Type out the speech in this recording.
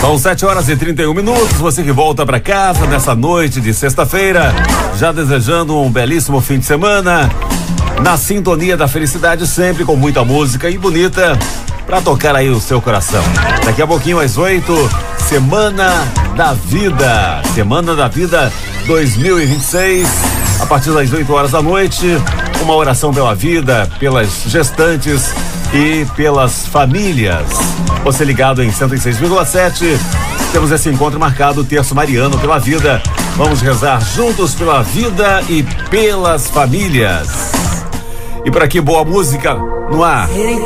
São 7h31. Você que volta para casa nessa noite de sexta-feira, já desejando um belíssimo fim de semana, na sintonia da felicidade, sempre com muita música e bonita para tocar aí o seu coração. Daqui a pouquinho às 8, Semana da Vida. Semana da Vida 2026. A partir das 8 horas da noite, uma oração pela vida, pelas gestantes e pelas famílias. Você ligado em 106,7. Temos esse encontro marcado, o Terço Mariano pela Vida. Vamos rezar juntos pela vida e pelas famílias. E por aqui, boa música no ar.